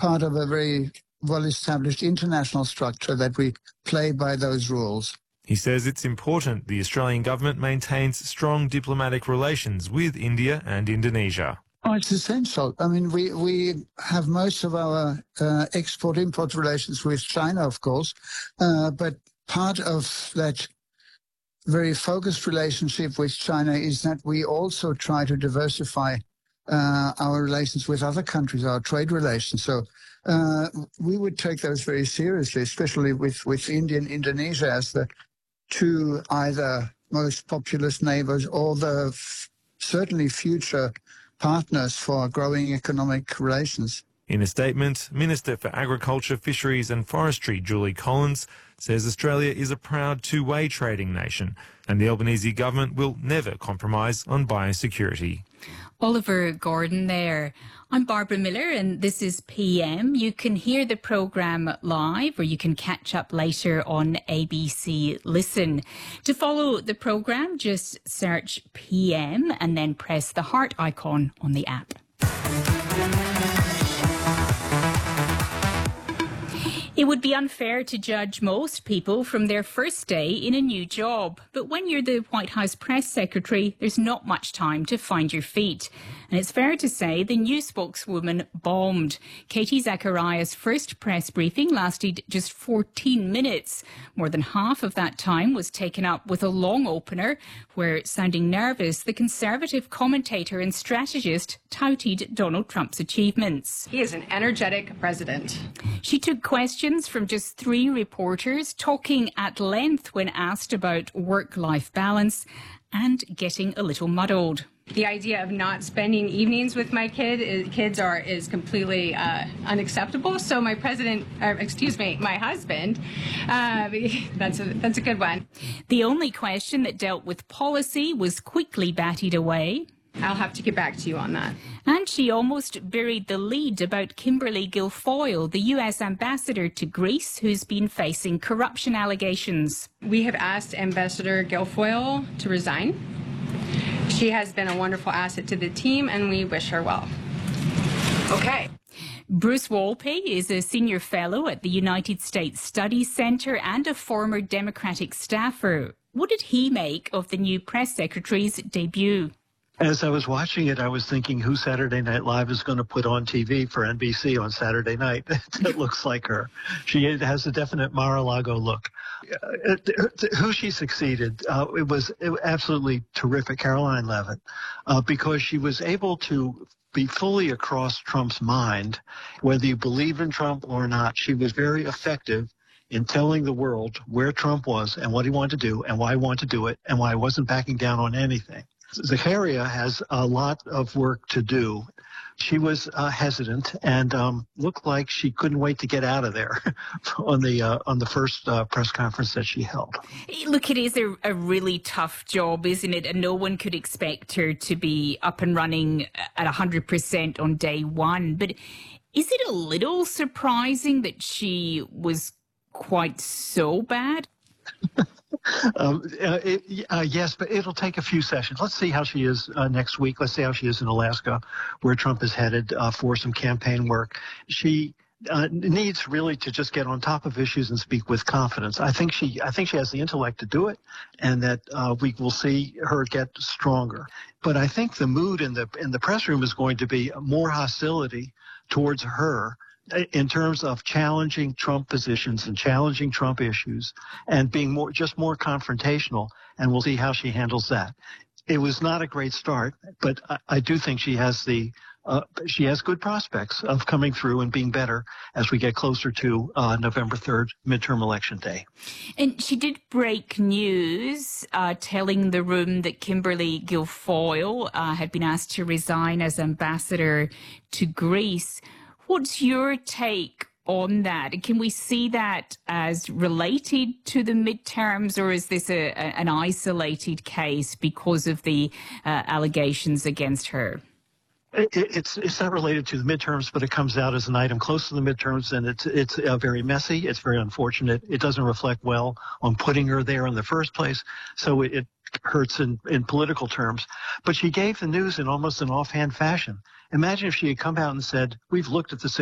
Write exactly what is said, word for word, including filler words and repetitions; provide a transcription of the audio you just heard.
part of a very well-established international structure that we play by those rules. He says it's important the Australian government maintains strong diplomatic relations with India and Indonesia. Oh, it's essential. I mean, we, we have most of our uh, export-import relations with China, of course, uh, but part of that very focused relationship with China is that we also try to diversify uh, our relations with other countries, our trade relations. So uh, we would take those very seriously, especially with, with India and Indonesia as the two either most populous neighbors or the f- certainly future partners for growing economic relations. In a statement, Minister for Agriculture, Fisheries and Forestry, Julie Collins, says Australia is a proud two-way trading nation and the Albanese government will never compromise on biosecurity. Oliver Gordon there. I'm Barbara Miller and this is P M. You can hear the programme live or you can catch up later on A B C Listen. To follow the programme, just search P M and then press the heart icon on the app. It would be unfair to judge most people from their first day in a new job. But when you're the White House press secretary, there's not much time to find your feet. And it's fair to say the new spokeswoman bombed. Katie Zacharias' first press briefing lasted just fourteen minutes. More than half of that time was taken up with a long opener where, sounding nervous, the Conservative commentator and strategist touted Donald Trump's achievements. He is an energetic president. She took questions from just three reporters, talking at length when asked about work-life balance and getting a little muddled. The idea of not spending evenings with my kid is, kids are is completely uh, unacceptable. So my president, or excuse me, my husband, uh, that's a that's a good one. The only question that dealt with policy was quickly batted away. I'll have to get back to you on that. And she almost buried the lead about Kimberly Guilfoyle, the U S ambassador to Greece, who's been facing corruption allegations. We have asked Ambassador Guilfoyle to resign. She has been a wonderful asset to the team, and we wish her well. Okay. Bruce Wolpe is a senior fellow at the United States Studies Centre and a former Democratic staffer. What did he make of the new press secretary's debut? As I was watching it, I was thinking who Saturday Night Live is going to put on T V for N B C on Saturday night. It looks like her. She has a definite Mar-a-Lago look. Uh, who she succeeded, uh, it was it was absolutely terrific, Caroline Leavitt, uh, because she was able to be fully across Trump's mind. Whether you believe in Trump or not, she was very effective in telling the world where Trump was and what he wanted to do and why he wanted to do it and why he wasn't backing down on anything. Zacharia has a lot of work to do. She was uh, hesitant and um, looked like she couldn't wait to get out of there on the uh, on the first uh, press conference that she held. Look, it is a, a really tough job, isn't it? And no one could expect her to be up and running at one hundred percent on day one. But is it a little surprising that she was quite so bad? um, uh, it, uh, yes, but it'll take a few sessions. Let's see how she is uh, next week. Let's see how she is in Alaska, where Trump is headed uh, for some campaign work. She uh, needs really to just get on top of issues and speak with confidence. I think she, I think she has the intellect to do it, and that uh, we will see her get stronger. But I think the mood in the in the press room is going to be more hostility towards her, in terms of challenging Trump positions and challenging Trump issues and being more just more confrontational, and we'll see how she handles that. It was not a great start, but I, I do think she has the uh, she has good prospects of coming through and being better as we get closer to uh, November third, midterm election day. And she did break news, uh, telling the room that Kimberly Guilfoyle uh, had been asked to resign as ambassador to Greece. What's your take on that? Can we see that as related to the midterms, or is this a, a, an isolated case because of the uh, allegations against her? It, it's it's not related to the midterms, but it comes out as an item close to the midterms, and it's it's uh, very messy. It's very unfortunate. It doesn't reflect well on putting her there in the first place, so it, it hurts in, in political terms. But she gave the news in almost an offhand fashion. Imagine if she had come out and said, "We've looked at the situation."